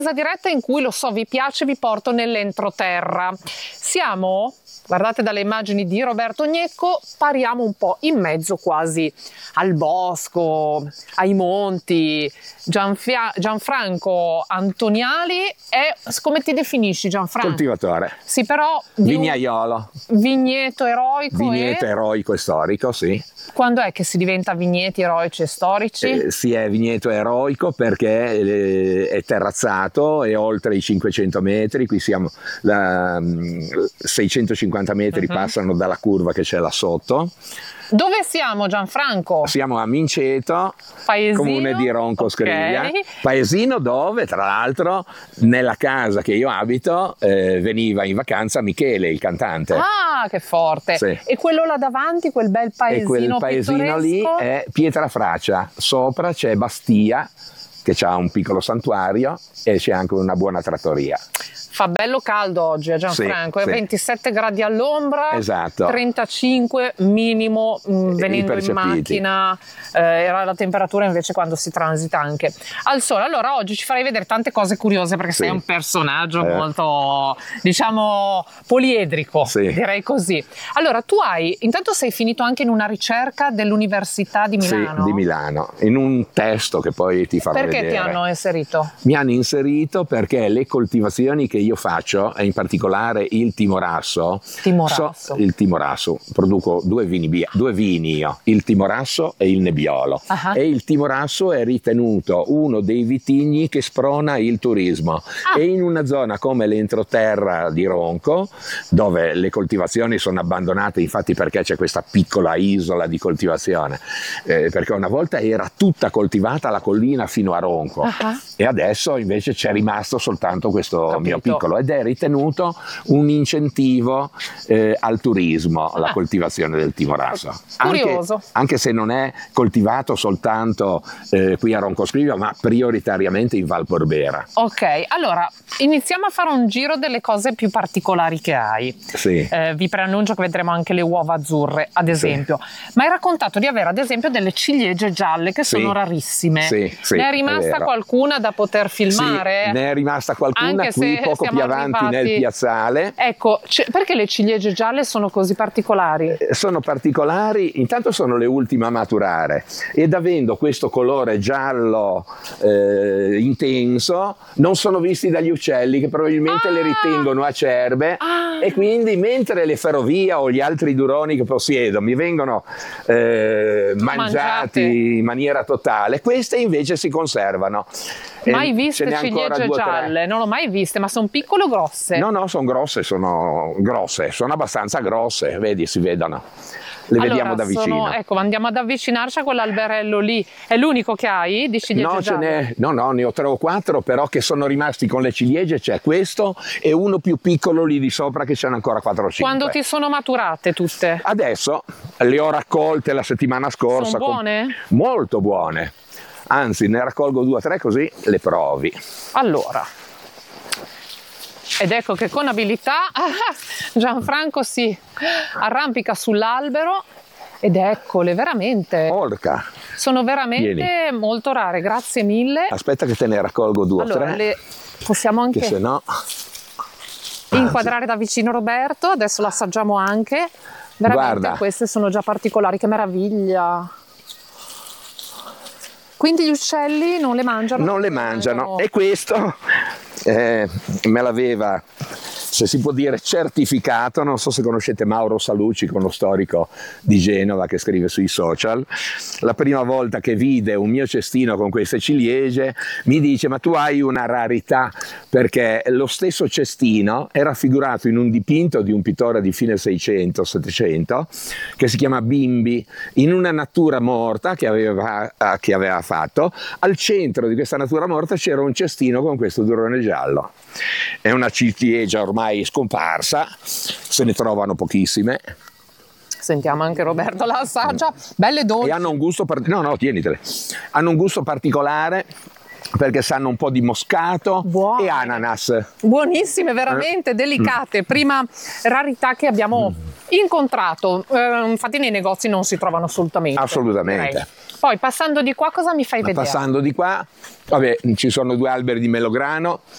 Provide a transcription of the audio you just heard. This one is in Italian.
diretta in cui, lo so, vi piace, vi porto nell'entroterra. Siamo, guardate dalle immagini di Roberto Gnecco, pariamo un po' in mezzo quasi al bosco, ai monti. Gianfranco Antoniali è, come ti definisci, Gianfranco? Coltivatore. Sì, però Vignaiolo. Vigneto eroico. Vigneto eroico e storico, sì. Quando è che si diventa vigneti eroici e storici? Si è vigneto eroico perché è terrazzato e oltre i 500 metri, qui siamo 650 metri passano dalla curva che c'è là sotto. Dove siamo, Gianfranco? Siamo a Minceto, paesino, comune di Ronco Scrivia, paesino dove tra l'altro nella casa che io abito veniva in vacanza Michele, il cantante. Ah, che forte! Sì. E quello là davanti, quel bel paesino, e quel paesino lì è Pietrafracia, sopra c'è Bastia che ha un piccolo santuario e c'è anche una buona trattoria. Fa bello caldo oggi a Gianfranco, sì, è 27 gradi all'ombra, esatto. 35 minimo venendo in macchina, era la temperatura invece quando si transita anche al sole. Allora oggi ci farei vedere tante cose curiose perché sei un personaggio molto, diciamo, poliedrico, direi così. Allora tu intanto sei finito anche in una ricerca dell'Università di Milano. Sì, di Milano, in un testo che poi ti farò vedere. Perché ti hanno inserito? Mi hanno inserito perché le coltivazioni che io faccio, e in particolare il timorasso, il timorasso, produco due vini io, il timorasso e il nebbiolo, e il timorasso è ritenuto uno dei vitigni che sprona il turismo, e in una zona come l'entroterra di Ronco, dove le coltivazioni sono abbandonate, infatti perché c'è questa piccola isola di coltivazione, perché una volta era tutta coltivata la collina fino a Ronco, e adesso invece c'è rimasto soltanto questo mio piccolo, ed è ritenuto un incentivo al turismo, la coltivazione del timorasso. Curioso. Anche se non è coltivato soltanto qui a Ronco Scrivia, ma prioritariamente in Val Porbera. Ok, allora iniziamo a fare un giro delle cose più particolari che hai. Sì. Vi preannuncio che vedremo anche le uova azzurre, ad esempio. Ma hai raccontato di avere ad esempio delle ciliegie gialle che sono rarissime. Sì, ne è rimasta qualcuna da poter filmare? Sì, ne è rimasta qualcuna anche qui poco più avanti nel piazzale. Ecco, perché le ciliegie gialle sono così particolari? Sono particolari, intanto sono le ultime a maturare, ed avendo questo colore giallo intenso non sono visti dagli uccelli, che probabilmente le ritengono acerbe, e quindi mentre le ferrovie o gli altri duroni che possiedo mi vengono mangiati in maniera totale, queste invece si conservano. Mai viste ciliegie gialle? Non l'ho mai viste, ma sono piccole o grosse? No, sono grosse, sono abbastanza grosse, vedi, si vedono. Le vediamo da vicino. Ecco, andiamo ad avvicinarci a quell'alberello lì. È l'unico che hai di ciliegie gialle? No, ne ho 3 o 4, però che sono rimasti con le ciliegie. C'è questo e uno più piccolo lì di sopra che ce n'è ancora 4 o 5. Quando ti sono maturate tutte? Adesso le ho raccolte la settimana scorsa. Sono buone? Molto buone. Anzi, ne raccolgo 2 o 3 così le provi. Allora, ed ecco che con abilità Gianfranco si arrampica sull'albero, ed eccole, veramente. Porca! Sono veramente molto rare, grazie mille. Aspetta che te ne raccolgo 2 o 3. Le possiamo anche, che se no, inquadrare da vicino Roberto, adesso l'assaggiamo anche. Veramente. Guarda, queste sono già particolari, che meraviglia! Quindi gli uccelli non le mangiano? Non le mangiano. E questo me l'aveva, se si può dire, certificato. Non so se conoscete Mauro Salucci, uno storico di Genova che scrive sui social. La prima volta che vide un mio cestino con queste ciliegie mi dice: ma tu hai una rarità, perché lo stesso cestino è raffigurato in un dipinto di un pittore di fine 600-700 che si chiama Bimbi, in una natura morta che aveva fatto. Al centro di questa natura morta c'era un cestino con questo durone giallo. È una ciliegia ormai scomparsa, se ne trovano pochissime. Sentiamo anche Roberto la assaggia, belle dolci. E hanno un gusto tienitele. Hanno un gusto particolare perché sanno un po' di moscato e ananas. Buonissime, veramente delicate. Prima rarità che abbiamo incontrato. Infatti nei negozi non si trovano assolutamente. Assolutamente. Poi passando di qua cosa mi fai vedere? Passando di qua, vabbè, ci sono 2 alberi di melograno